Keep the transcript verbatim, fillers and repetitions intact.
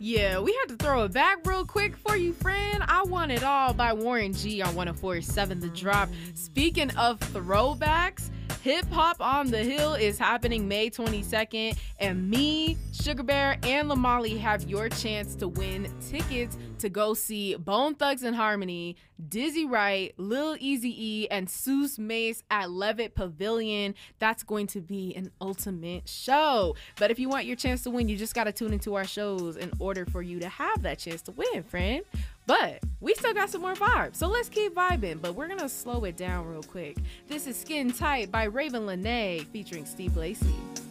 Yeah, we had to throw it back real quick for you, friend. I Want It All by Warren G on one oh four point seven The Drop. Speaking of throwbacks, Hip Hop on the Hill is happening May twenty-second, and me, Sugar Bear, and Lamali have your chance to win tickets to go see Bone Thugs and Harmony, Dizzy Wright, Lil Eazy-E, and Seuss Mace at Levitt Pavilion. That's going to be an ultimate show. But if you want your chance to win, you just got to tune into our shows in order for you to have that chance to win, friend. But we still got some more vibes, so let's keep vibing, but we're gonna slow it down real quick. This is Skin Tight by Raven Lenae featuring Steve Lacy.